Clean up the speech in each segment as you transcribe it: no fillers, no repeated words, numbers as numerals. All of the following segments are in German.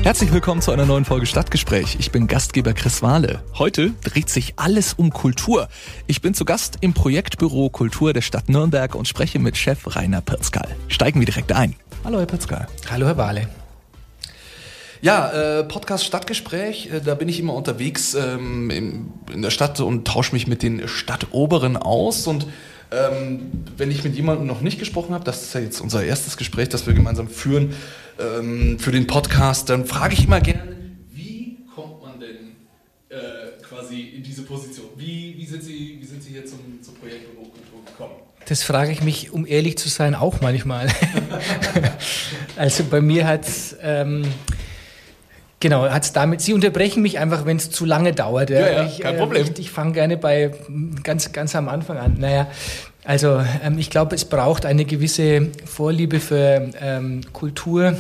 Herzlich willkommen zu einer neuen Folge Stadtgespräch. Ich bin Gastgeber Chris Wahle. Heute dreht sich alles um Kultur. Ich bin zu Gast im Projektbüro Kultur der Stadt Nürnberg und spreche mit Chef Rainer Pirzkal. Steigen wir direkt ein. Hallo Herr Pirzkal. Hallo Herr Wahle. Ja, Podcast Stadtgespräch, da bin ich immer unterwegs in der Stadt und tausche mich mit den Stadtoberen aus. Und wenn ich mit jemandem noch nicht gesprochen habe, das ist ja jetzt unser erstes Gespräch, das wir gemeinsam führen für den Podcast, dann frage ich immer gerne, wie kommt man denn quasi in diese Position? Wie sind Sie hier zum Projektbüro Kultur gekommen? Das frage ich mich, um ehrlich zu sein, auch manchmal. Also bei mir hat es damit, Sie unterbrechen mich einfach, wenn es zu lange dauert. Ja, kein Problem. Ich fange gerne bei ganz am Anfang an. Naja, also ich glaube, es braucht eine gewisse Vorliebe für Kultur.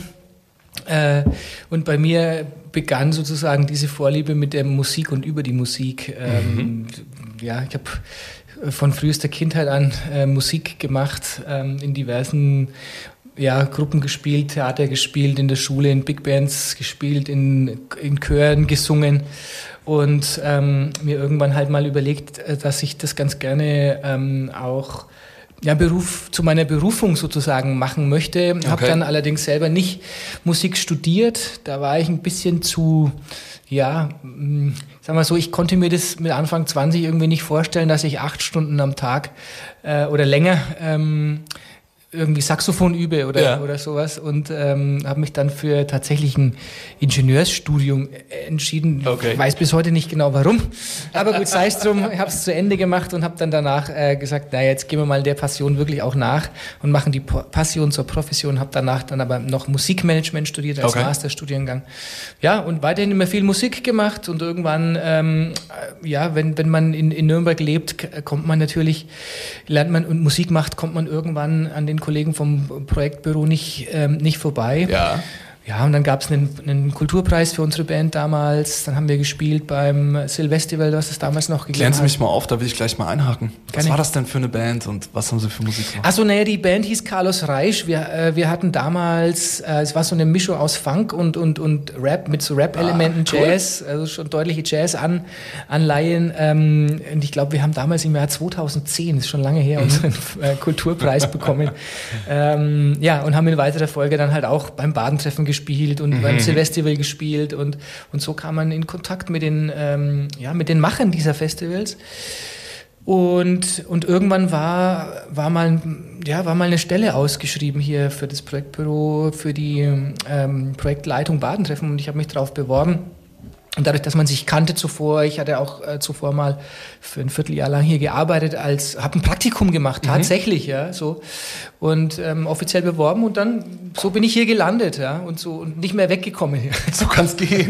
Und bei mir begann sozusagen diese Vorliebe mit der Musik und über die Musik. Ja, ich habe von frühester Kindheit an Musik gemacht, in diversen Gruppen gespielt, Theater gespielt, in der Schule in Big Bands gespielt, in Chören gesungen und mir irgendwann halt mal überlegt, dass ich das ganz gerne auch zu meiner Berufung sozusagen machen möchte. Okay. Habe dann allerdings selber nicht Musik studiert. Da war ich ein bisschen zu, sagen wir so, ich konnte mir das mit Anfang 20 irgendwie nicht vorstellen, dass ich 8 Stunden am Tag oder länger irgendwie Saxophon übe oder sowas und habe mich dann für tatsächlich ein Ingenieursstudium entschieden. Okay. Ich weiß bis heute nicht genau warum, aber gut, sei es drum, ich habe es zu Ende gemacht und habe dann danach gesagt, jetzt gehen wir mal der Passion wirklich auch nach und machen die Passion zur Profession, habe danach dann aber noch Musikmanagement studiert als Masterstudiengang. Ja, und weiterhin immer viel Musik gemacht und irgendwann, wenn man in Nürnberg lebt, lernt man und Musik macht, kommt man irgendwann an den Kollegen vom Projektbüro nicht vorbei. Ja, und dann gab es einen Kulturpreis für unsere Band damals. Dann haben wir gespielt beim Silvestival, was es damals noch gegeben hat. Klären Sie mich mal auf, da will ich gleich mal einhaken. Was war das denn für eine Band und was haben Sie für Musik gemacht? Achso, die Band hieß Carlos Reisch. Wir hatten damals, es war so eine Mischung aus Funk und Rap mit so Rap-Elementen, Jazz, also schon deutliche Jazz-Anleihen. Und ich glaube, wir haben damals im Jahr 2010, das ist schon lange her, unseren Kulturpreis bekommen. Und haben in weiterer Folge dann halt auch beim Badentreffen gespielt und beim Silvestival gespielt und so kam man in Kontakt mit den Machern dieser Festivals und irgendwann war mal eine Stelle ausgeschrieben hier für das Projektbüro, für die Projektleitung Badentreffen und ich habe mich darauf beworben. Und dadurch, dass man sich kannte zuvor, ich hatte auch zuvor mal für ein Vierteljahr lang hier gearbeitet, habe ein Praktikum gemacht, tatsächlich, und offiziell beworben und dann, so bin ich hier gelandet, und nicht mehr weggekommen hier. So kann's gehen.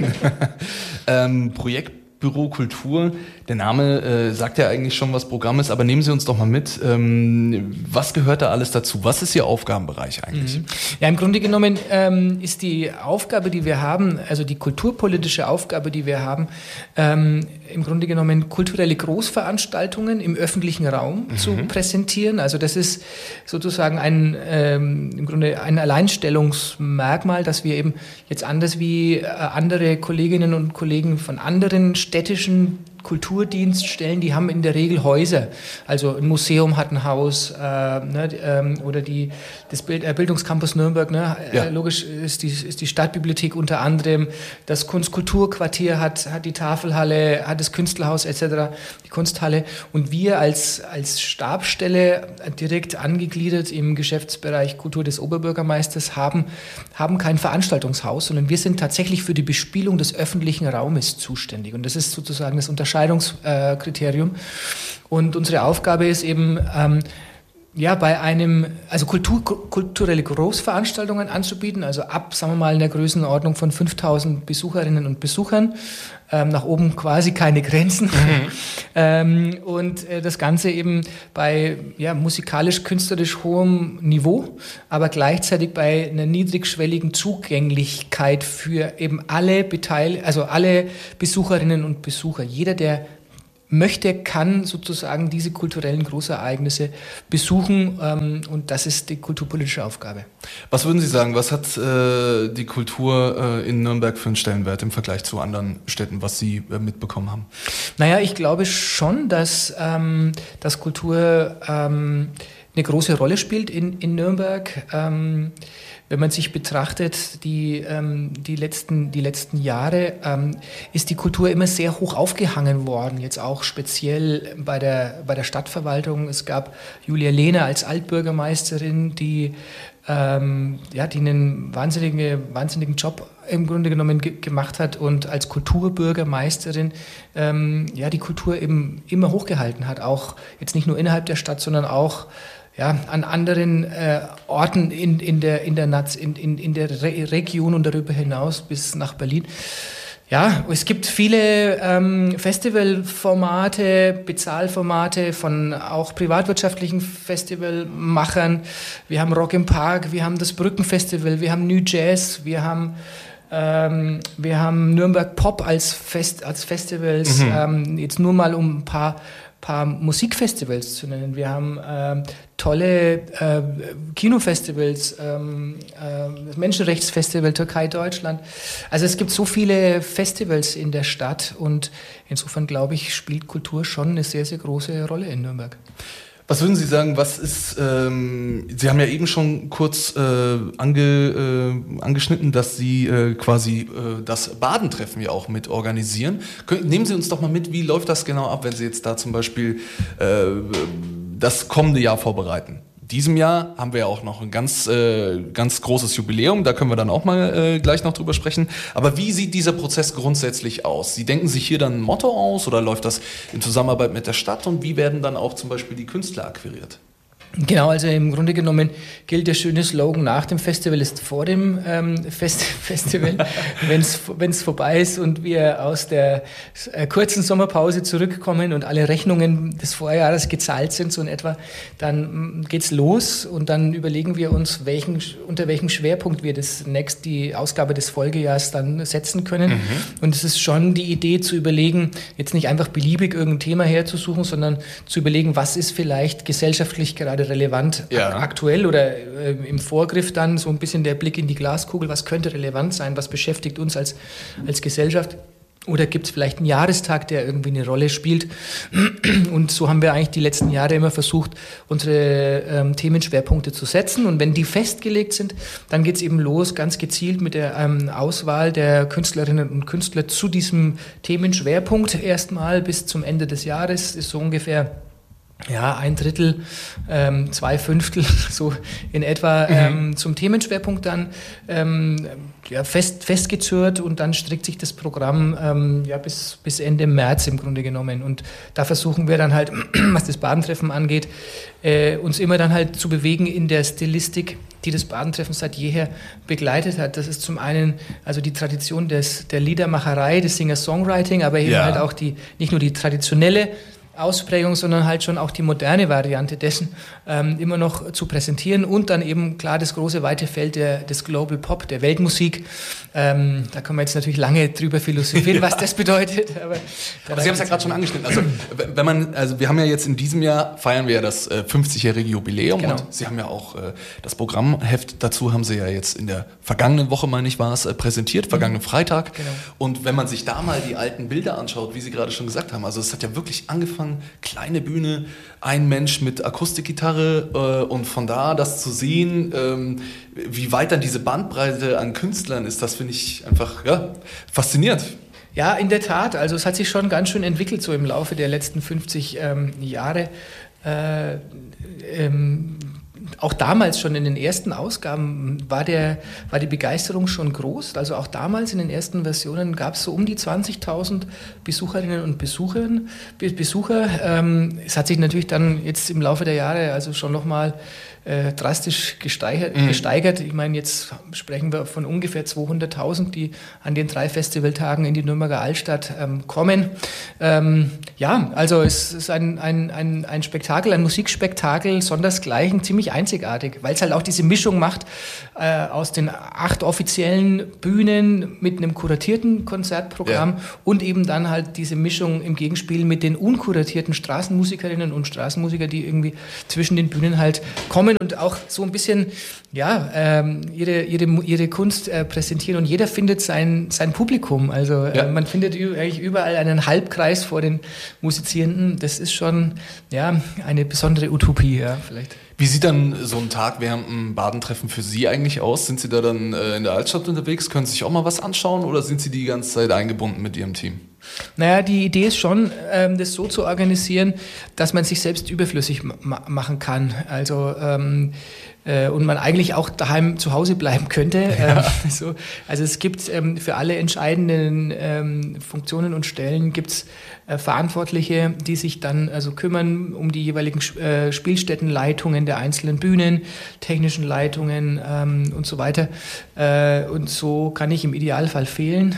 Projektbüro Kultur, der Name sagt ja eigentlich schon, was Programm ist, aber nehmen Sie uns doch mal mit, was gehört da alles dazu? Was ist Ihr Aufgabenbereich eigentlich? Ja, im Grunde genommen ist die Aufgabe, die wir haben, also die kulturpolitische Aufgabe, die wir haben, im Grunde genommen kulturelle Großveranstaltungen im öffentlichen Raum zu präsentieren. Also das ist sozusagen im Grunde ein Alleinstellungsmerkmal, dass wir eben jetzt anders wie andere Kolleginnen und Kollegen von anderen städtischen Kulturdienststellen, die haben in der Regel Häuser. Also ein Museum hat ein Haus oder das Bildungscampus Nürnberg. Logisch ist die Stadtbibliothek unter anderem. Das Kunstkulturquartier hat die Tafelhalle, hat das Künstlerhaus etc., die Kunsthalle. Und wir als Stabsstelle direkt angegliedert im Geschäftsbereich Kultur des Oberbürgermeisters haben kein Veranstaltungshaus, sondern wir sind tatsächlich für die Bespielung des öffentlichen Raumes zuständig. Und das ist sozusagen das Unterscheidungskriterium. Und unsere Aufgabe ist eben, kulturelle Großveranstaltungen anzubieten, also ab, sagen wir mal, in der Größenordnung von 5.000 Besucherinnen und Besuchern, nach oben quasi keine Grenzen. Und das Ganze eben bei musikalisch-künstlerisch hohem Niveau, aber gleichzeitig bei einer niedrigschwelligen Zugänglichkeit für eben alle Besucherinnen und Besucher. Jeder, der möchte, kann sozusagen diese kulturellen Großereignisse besuchen und das ist die kulturpolitische Aufgabe. Was würden Sie sagen, was hat die Kultur in Nürnberg für einen Stellenwert im Vergleich zu anderen Städten, was Sie mitbekommen haben? Naja, ich glaube schon, dass Kultur eine große Rolle spielt in Nürnberg. Wenn man sich betrachtet, die letzten Jahre, ist die Kultur immer sehr hoch aufgehangen worden, jetzt auch speziell bei der Stadtverwaltung. Es gab Julia Lehner als Altbürgermeisterin, die einen wahnsinnigen Job im Grunde genommen gemacht hat und als Kulturbürgermeisterin die Kultur eben immer hochgehalten hat, auch jetzt nicht nur innerhalb der Stadt, sondern auch an anderen Orten in der Region und darüber hinaus bis nach Berlin. Ja, es gibt viele Festivalformate, Bezahlformate von auch privatwirtschaftlichen Festivalmachern. Wir haben Rock im Park, wir haben das Brückenfestival, wir haben New Jazz, wir haben Nürnberg Pop als Festivals, jetzt nur mal um ein paar Musikfestivals zu nennen. Wir haben tolle Kinofestivals, das Menschenrechtsfestival Türkei-Deutschland. Also es gibt so viele Festivals in der Stadt und insofern, glaube ich, spielt Kultur schon eine sehr, sehr große Rolle in Nürnberg. Was würden Sie sagen, was ist, Sie haben ja eben schon kurz angeschnitten, dass Sie quasi das Badentreffen ja auch mit organisieren. Nehmen Sie uns doch mal mit, wie läuft das genau ab, wenn Sie jetzt da zum Beispiel das kommende Jahr vorbereiten? Diesem Jahr haben wir ja auch noch ein ganz großes Jubiläum, da können wir dann auch mal gleich noch drüber sprechen. Aber wie sieht dieser Prozess grundsätzlich aus? Sie denken sich hier dann ein Motto aus oder läuft das in Zusammenarbeit mit der Stadt und wie werden dann auch zum Beispiel die Künstler akquiriert? Genau, also im Grunde genommen gilt der schöne Slogan, nach dem Festival ist vor dem Festival. Wenn es vorbei ist und wir aus der kurzen Sommerpause zurückkommen und alle Rechnungen des Vorjahres gezahlt sind, so in etwa, dann geht's los und dann überlegen wir uns, unter welchem Schwerpunkt wir die Ausgabe des Folgejahrs dann setzen können. Und es ist schon die Idee zu überlegen, jetzt nicht einfach beliebig irgendein Thema herzusuchen, sondern zu überlegen, was ist vielleicht gesellschaftlich gerade relevant aktuell oder im Vorgriff dann so ein bisschen der Blick in die Glaskugel, was könnte relevant sein, was beschäftigt uns als Gesellschaft oder gibt es vielleicht einen Jahrestag, der irgendwie eine Rolle spielt und so haben wir eigentlich die letzten Jahre immer versucht, unsere Themenschwerpunkte zu setzen und wenn die festgelegt sind, dann geht es eben los, ganz gezielt mit der Auswahl der Künstlerinnen und Künstler zu diesem Themenschwerpunkt erstmal bis zum Ende des Jahres, ist so ungefähr ein Drittel, 2/5, so in etwa zum Themenschwerpunkt dann festgezurrt und dann strickt sich das Programm bis Ende März im Grunde genommen. Und da versuchen wir dann halt, was das Badentreffen angeht, uns immer dann halt zu bewegen in der Stilistik, die das Badentreffen seit jeher begleitet hat. Das ist zum einen also die Tradition der Liedermacherei, des Singer-Songwriting, aber eben halt auch nicht nur die traditionelle Ausprägung, sondern halt schon auch die moderne Variante dessen immer noch zu präsentieren und dann eben klar das große weite Feld des Global Pop, der Weltmusik. Da können wir jetzt natürlich lange drüber philosophieren, was das bedeutet. Aber Sie haben es ja gerade schon angeschnitten. Also wir haben ja jetzt in diesem Jahr, feiern wir ja das 50-jährige Jubiläum und Sie haben ja auch das Programmheft dazu haben Sie ja jetzt in der vergangenen Woche, meine ich, war es, präsentiert, vergangenen Freitag. Genau. Und wenn man sich da mal die alten Bilder anschaut, wie Sie gerade schon gesagt haben, also es hat ja wirklich angefangen, kleine Bühne, ein Mensch mit Akustikgitarre und von da das zu sehen, wie weit dann diese Bandbreite an Künstlern ist, das finde ich einfach faszinierend. Ja, in der Tat. Also es hat sich schon ganz schön entwickelt so im Laufe der letzten 50 Jahre. Auch damals schon in den ersten Ausgaben war die Begeisterung schon groß. Also auch damals in den ersten Versionen gab es so um die 20.000 Besucherinnen und Besucher. Es hat sich natürlich dann jetzt im Laufe der Jahre also schon nochmal drastisch gesteigert. Ich meine, jetzt sprechen wir von ungefähr 200.000, die an den 3 Festivaltagen in die Nürnberger Altstadt kommen. Also es ist ein Spektakel, ein Musikspektakel, sondersgleichen, ziemlich einzigartig, weil es halt auch diese Mischung macht aus den 8 offiziellen Bühnen mit einem kuratierten Konzertprogramm und eben dann halt diese Mischung im Gegenspiel mit den unkuratierten Straßenmusikerinnen und Straßenmusiker, die irgendwie zwischen den Bühnen halt kommen und auch so ein bisschen ihre Kunst präsentieren, und jeder findet sein Publikum. Also man findet eigentlich überall einen Halbkreis vor den Musizierenden. Das ist schon eine besondere Utopie, vielleicht. Wie sieht dann so ein Tag während einem Badentreffen für Sie eigentlich aus? Sind Sie da dann in der Altstadt unterwegs? Können Sie sich auch mal was anschauen oder sind Sie die ganze Zeit eingebunden mit Ihrem Team? Naja, die Idee ist schon, das so zu organisieren, dass man sich selbst überflüssig machen kann. Also und man eigentlich auch daheim zu Hause bleiben könnte. Also es gibt für alle entscheidenden Funktionen und Stellen gibt's Verantwortliche, die sich dann also kümmern um die jeweiligen Spielstättenleitungen der einzelnen Bühnen, technischen Leitungen und so weiter. Und so kann ich im Idealfall fehlen.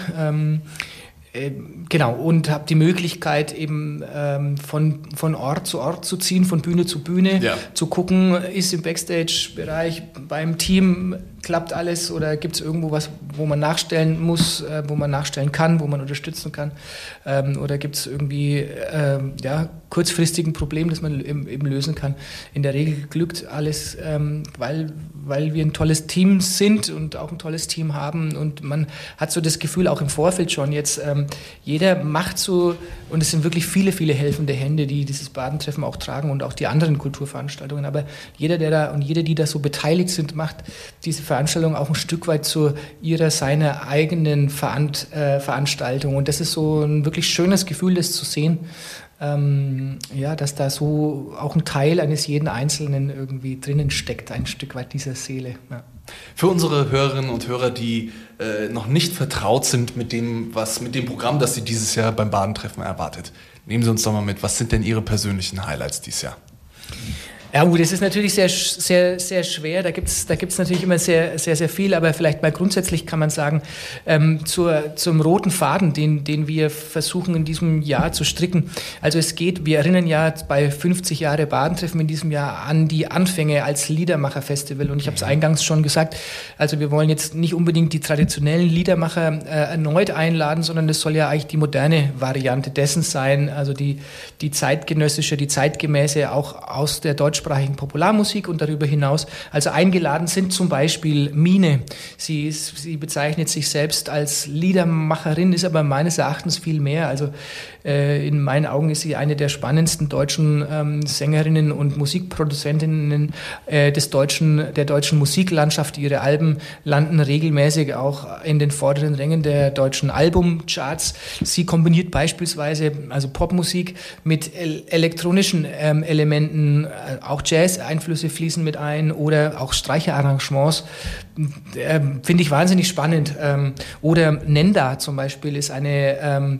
Genau, und habe die Möglichkeit eben von Ort zu Ort zu ziehen, von Bühne zu Bühne, zu gucken, ist im Backstage-Bereich beim Team, klappt alles oder gibt es irgendwo was, wo man nachstellen muss, wo man nachstellen kann, wo man unterstützen kann, oder gibt es irgendwie kurzfristig ein Problem, das man eben lösen kann. In der Regel glückt alles, weil wir ein tolles Team sind und auch ein tolles Team haben, und man hat so das Gefühl, auch im Vorfeld schon jetzt, jeder macht so, und es sind wirklich viele, viele helfende Hände, die dieses Badentreffen auch tragen und auch die anderen Kulturveranstaltungen, aber jeder, die da so beteiligt sind, macht diese Veranstaltung auch ein Stück weit zu seiner eigenen Veranstaltung, und das ist so ein wirklich schönes Gefühl, das zu sehen, dass da so auch ein Teil eines jeden Einzelnen irgendwie drinnen steckt, ein Stück weit dieser Seele. Ja. Für unsere Hörerinnen und Hörer, die noch nicht vertraut sind mit dem Programm, das Sie dieses Jahr beim Badentreffen erwartet, nehmen Sie uns doch mal mit, was sind denn Ihre persönlichen Highlights dieses Jahr? Ja gut, das ist natürlich sehr, sehr, sehr schwer. Da gibt's natürlich immer sehr, sehr, sehr viel. Aber vielleicht mal grundsätzlich kann man sagen, zum roten Faden, den wir versuchen in diesem Jahr zu stricken. Also wir erinnern ja bei 50 Jahre Badentreffen in diesem Jahr an die Anfänge als Liedermacher-Festival. Und ich habe es eingangs schon gesagt, also wir wollen jetzt nicht unbedingt die traditionellen Liedermacher erneut einladen, sondern es soll ja eigentlich die moderne Variante dessen sein. Also die zeitgenössische, die zeitgemäße, auch aus der deutschsprachigen Popularmusik und darüber hinaus. Also eingeladen sind zum Beispiel Mine. Sie bezeichnet sich selbst als Liedermacherin, ist aber meines Erachtens viel mehr. Also in meinen Augen ist sie eine der spannendsten deutschen Sängerinnen und Musikproduzentinnen der deutschen Musiklandschaft. Ihre Alben landen regelmäßig auch in den vorderen Rängen der deutschen Albumcharts. Sie kombiniert beispielsweise also Popmusik mit elektronischen Elementen, auch Jazz-Einflüsse fließen mit ein oder auch Streicherarrangements. Finde ich wahnsinnig spannend. Oder Nenda zum Beispiel ist eine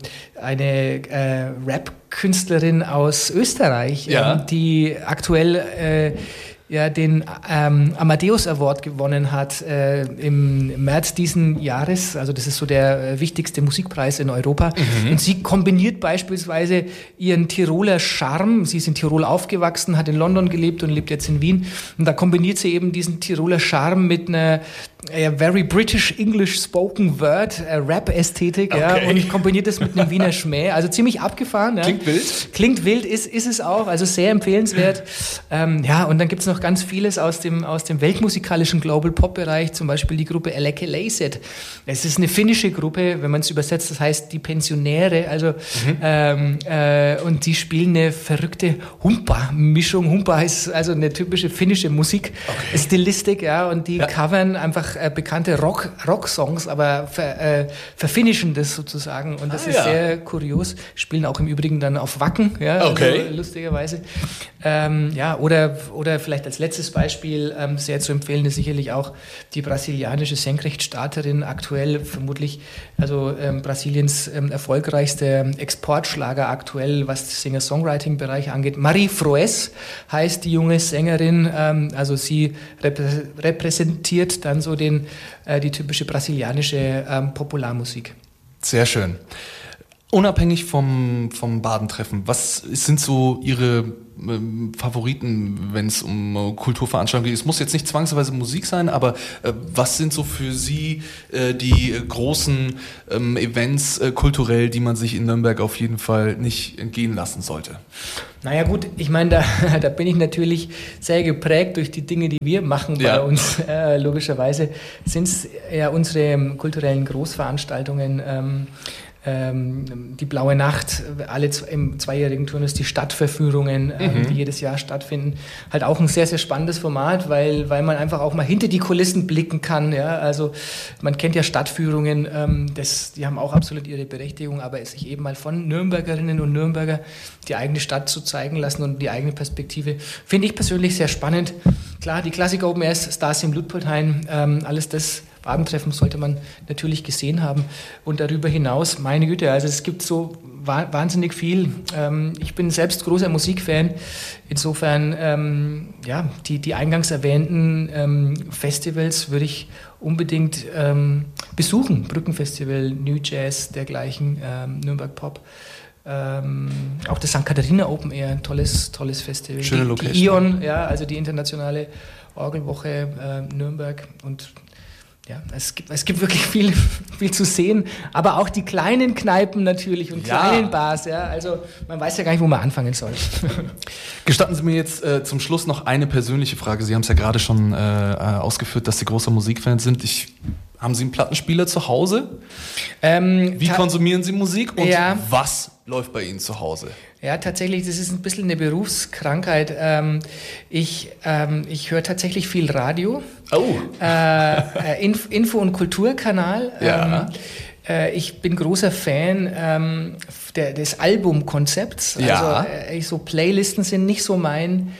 Rap-Künstlerin aus Österreich, die aktuell den Amadeus Award gewonnen hat im März diesen Jahres. Also das ist so der wichtigste Musikpreis in Europa. Mhm. Und sie kombiniert beispielsweise ihren Tiroler Charme. Sie ist in Tirol aufgewachsen, hat in London gelebt und lebt jetzt in Wien. Und da kombiniert sie eben diesen Tiroler Charme mit einer very British English Spoken Word Rap-Ästhetik, und kombiniert das mit einem Wiener Schmäh. Also ziemlich abgefahren. Ja. Klingt wild. Klingt wild, ist es auch. Also sehr empfehlenswert. Und dann gibt es noch ganz vieles aus dem weltmusikalischen Global Pop Bereich, zum Beispiel die Gruppe Elekelaiset. Es ist eine finnische Gruppe, wenn man es übersetzt, das heißt die Pensionäre, also und die spielen eine verrückte Humpa-Mischung. Humpa ist also eine typische finnische Musikstilistik, und die covern einfach bekannte Rock-Songs, aber verfinnischen das sozusagen, und das ist sehr kurios. Spielen auch im Übrigen dann auf Wacken, also lustigerweise. Oder vielleicht als letztes Beispiel sehr zu empfehlen ist sicherlich auch die brasilianische Senkrechtstarterin, aktuell vermutlich Brasiliens erfolgreichste Exportschlager aktuell, was den Singer-Songwriting-Bereich angeht. Marie Froes heißt die junge Sängerin, also sie repräsentiert dann so die typische brasilianische Popularmusik. Sehr schön. Unabhängig vom Badentreffen, was sind so Ihre Favoriten, wenn es um Kulturveranstaltungen geht? Es muss jetzt nicht zwangsweise Musik sein, aber was sind so für Sie die großen Events kulturell, die man sich in Nürnberg auf jeden Fall nicht entgehen lassen sollte? Naja gut, ich meine, da bin ich natürlich sehr geprägt durch die Dinge, die wir machen bei uns. Logischerweise sind es ja unsere kulturellen Großveranstaltungen, die Blaue Nacht, alle im zweijährigen Turnus, die Stadtverführungen, die jedes Jahr stattfinden. Halt auch ein sehr, sehr spannendes Format, weil man einfach auch mal hinter die Kulissen blicken kann. Ja? Also man kennt ja Stadtführungen, die haben auch absolut ihre Berechtigung, aber sich eben mal von Nürnbergerinnen und Nürnberger die eigene Stadt zu zeigen lassen und die eigene Perspektive, finde ich persönlich sehr spannend. Klar, die Klassik Open Airs, Stars im Ludpoltheim, alles das, Badentreffen sollte man natürlich gesehen haben. Und darüber hinaus, meine Güte, also es gibt so wahnsinnig viel. Ich bin selbst großer Musikfan. Insofern, die eingangs erwähnten Festivals würde ich unbedingt besuchen. Brückenfestival, New Jazz, dergleichen, Nürnberg Pop. Auch das St. Katharina Open Air, tolles Festival. Schöne Location. Die ION, also die internationale Orgelwoche Nürnberg. Und ja, es gibt wirklich viel zu sehen, aber auch die kleinen Kneipen natürlich und kleinen Bars. Ja, also man weiß ja gar nicht, wo man anfangen soll. Gestatten Sie mir jetzt zum Schluss noch eine persönliche Frage. Sie haben es ja gerade schon ausgeführt, dass Sie großer Musikfan sind. Haben Sie einen Plattenspieler zu Hause? Wie konsumieren Sie Musik und was läuft bei Ihnen zu Hause? Ja, tatsächlich, das ist ein bisschen eine Berufskrankheit. Ich höre tatsächlich viel Radio. Oh. Info- und Kulturkanal. Ja. Ich bin großer Fan des Albumkonzepts. Ja. Also so Playlisten sind nicht so mein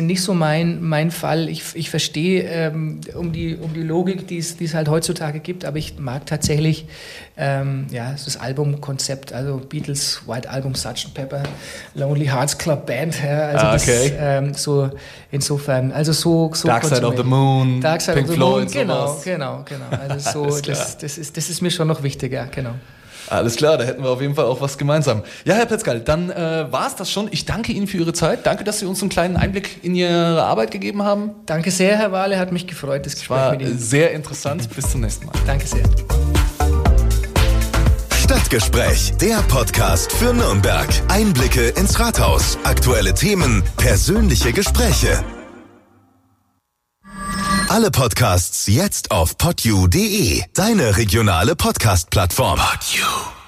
Fall. Ich verstehe um die Logik, die es halt heutzutage gibt, aber ich mag tatsächlich das Albumkonzept, also Beatles, White Album, Sgt. Pepper, Lonely Hearts Club Band. Das, so insofern, also so Dark Side of the Moon, Dark Side Pink of the Floyd, Moon, genau. Also das ist mir schon noch wichtig, ja, genau. Alles klar, da hätten wir auf jeden Fall auch was gemeinsam. Ja, Herr Petzkal, dann war es das schon. Ich danke Ihnen für Ihre Zeit. Danke, dass Sie uns einen kleinen Einblick in Ihre Arbeit gegeben haben. Danke sehr, Herr Wahle. Hat mich gefreut, das Gespräch mit Ihnen. War sehr interessant. Bis zum nächsten Mal. Danke sehr. Stadtgespräch, der Podcast für Nürnberg. Einblicke ins Rathaus, aktuelle Themen, persönliche Gespräche. Alle Podcasts jetzt auf podyou.de, deine regionale Podcast-Plattform. Podyou.